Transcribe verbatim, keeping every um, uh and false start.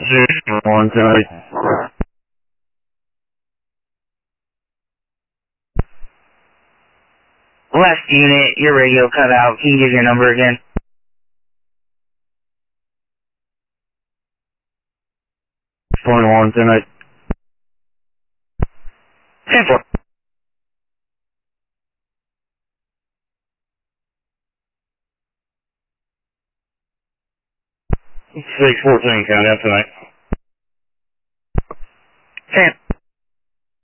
Zero one tonight. Last unit, your radio cut out. Can you give your number again? Twenty-one tonight. ten four. Six fourteen countdown tonight. ten.